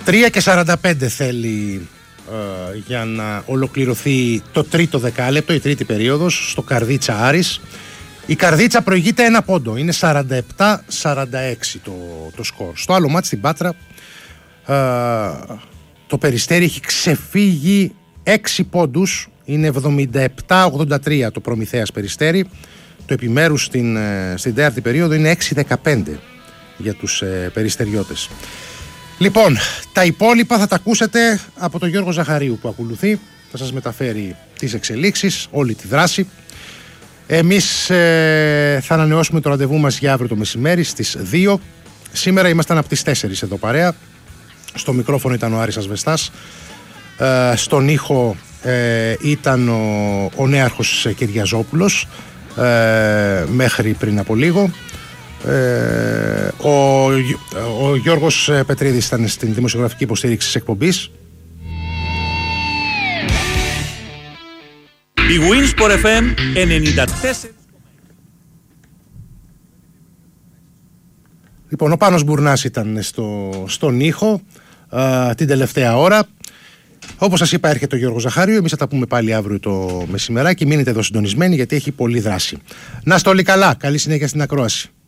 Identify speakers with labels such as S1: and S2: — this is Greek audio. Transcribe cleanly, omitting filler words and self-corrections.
S1: 3:45 θέλει για να ολοκληρωθεί το τρίτο δεκάλεπτο, η τρίτη περίοδος, στο Καρδίτσα Άρης. Η Καρδίτσα προηγείται 1 πόντο, είναι 47-46 το σκορ. Στο άλλο μάτς στην Πάτρα το Περιστέρι έχει ξεφύγει 6 πόντους, είναι 77-83 το Προμηθέας Περιστέρι. Το επιμέρους στην τέταρτη περίοδο είναι 6-15 για τους περιστεριώτες. Λοιπόν, τα υπόλοιπα θα τα ακούσετε από τον Γιώργο Ζαχαρίου που ακολουθεί. Θα σας μεταφέρει τις εξελίξεις, όλη τη δράση. Εμείς θα ανανεώσουμε το ραντεβού μας για αύριο το μεσημέρι στις 2. Σήμερα ήμασταν από τις 4 εδώ παρέα. Στο μικρόφωνο ήταν ο Άρης Ασβεστάς. Στον ήχο ήταν ο νέαρχος Κυριαζόπουλος μέχρι πριν από λίγο. Ο Γιώργος Πετρίδης ήταν στην δημοσιογραφική υποστήριξη της εκπομπής.
S2: Η Winsport FM 94.
S1: Λοιπόν, ο Πάνος Μπουρνάς ήταν στον ήχο την τελευταία ώρα. Όπως σας είπα, έρχεται ο Γιώργος Ζαχάριου. Εμείς θα τα πούμε πάλι αύριο το μεσημεράκι. Μείνετε εδώ συντονισμένοι γιατί έχει πολλή δράση. Να είστε όλοι καλά. Καλή συνέχεια στην ακρόαση.